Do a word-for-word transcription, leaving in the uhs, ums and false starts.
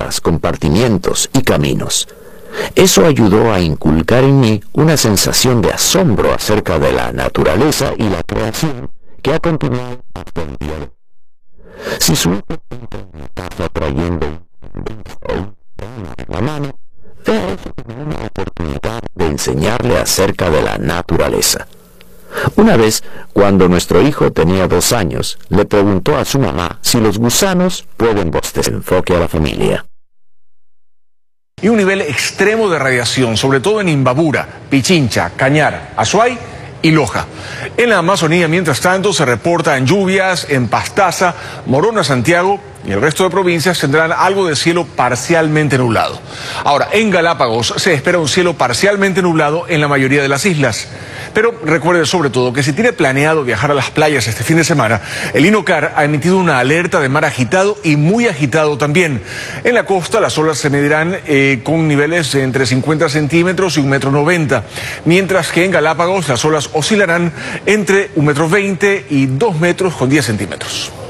puertas, compartimientos y caminos. Eso ayudó a inculcar en mí una sensación de asombro acerca de la naturaleza y la creación que ha continuado hasta el día de hoy. Si su hijo está trayendo un en la mano, vea eso como una oportunidad de enseñarle acerca de la naturaleza. Una vez, cuando nuestro hijo tenía dos años, le preguntó a su mamá si los gusanos pueden bostezar. Enfoque a la familia. Y un nivel extremo de radiación, sobre todo en Imbabura, Pichincha, Cañar, Azuay y Loja. En la Amazonía, mientras tanto, se reportan lluvias en Pastaza, Morona, Santiago y el resto de provincias tendrán algo de cielo parcialmente nublado. Ahora, en Galápagos se espera un cielo parcialmente nublado en la mayoría de las islas. Pero recuerde sobre todo que si tiene planeado viajar a las playas este fin de semana, el INOCAR ha emitido una alerta de mar agitado y muy agitado también. En la costa las olas se medirán eh, con niveles de entre cincuenta centímetros y un metro noventa, mientras que en Galápagos las olas oscilarán entre un metro veinte y dos metros con diez centímetros.